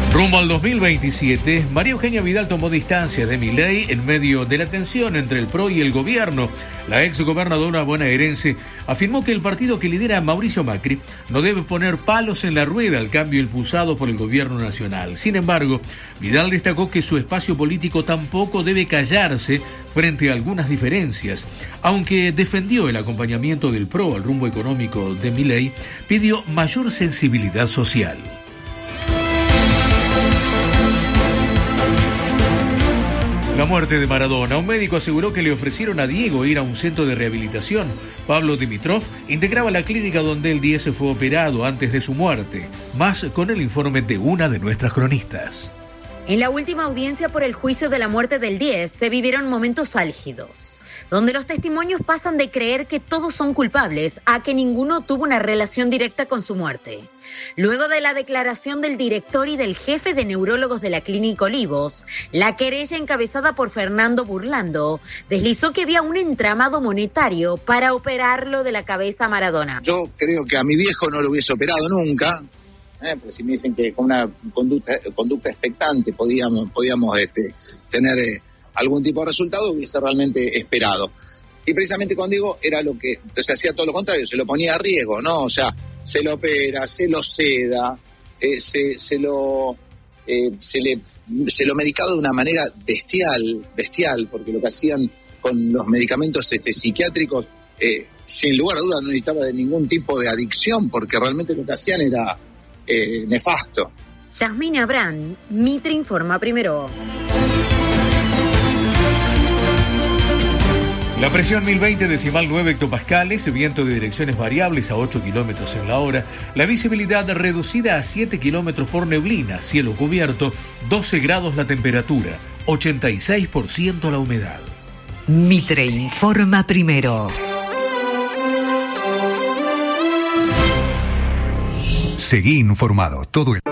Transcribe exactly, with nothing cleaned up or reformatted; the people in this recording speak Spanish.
Rumbo al dos mil veintisiete, María Eugenia Vidal tomó distancia de Milei en medio de la tensión entre el P R O y el gobierno. La exgobernadora bonaerense afirmó que el partido que lidera Mauricio Macri no debe poner palos en la rueda al cambio impulsado por el gobierno nacional. Sin embargo, Vidal destacó que su espacio político tampoco debe callarse frente a algunas diferencias. Aunque defendió el acompañamiento del P R O al rumbo económico de Milei, pidió mayor sensibilidad social. La muerte de Maradona. Un médico aseguró que le ofrecieron a Diego ir a un centro de rehabilitación. Pablo Dimitrov integraba la clínica donde el diez fue operado antes de su muerte. Más con el informe de una de nuestras cronistas. En la última audiencia por el juicio de la muerte del diez se vivieron momentos álgidos, donde los testimonios pasan de creer que todos son culpables a que ninguno tuvo una relación directa con su muerte. Luego de la declaración del director y del jefe de neurólogos de la Clínica Olivos, la querella encabezada por Fernando Burlando deslizó que había un entramado monetario para operarlo de la cabeza a Maradona. Yo creo que a mi viejo no lo hubiese operado nunca, eh, porque si me dicen que con una conducta, conducta expectante podíamos, podíamos este, tener eh, algún tipo de resultado, hubiese realmente esperado. Y precisamente con Diego era lo que se hacía todo lo contrario, se lo ponía a riesgo, ¿no? O sea, se lo opera, se lo seda, eh, se, se lo eh, se le se lo medicaba de una manera bestial, bestial, porque lo que hacían con los medicamentos este, psiquiátricos, eh, sin lugar a dudas no necesitaba de ningún tipo de adicción, porque realmente lo que hacían era eh, nefasto. Yasmina Abrán, Mitre Informa Primero. La presión mil veinte decimal nueve hectopascales, viento de direcciones variables a ocho kilómetros en la hora, la visibilidad reducida a siete kilómetros por neblina, cielo cubierto, doce grados la temperatura, ochenta y seis por ciento la humedad. Mitre Informa Primero. Seguí informado todo el...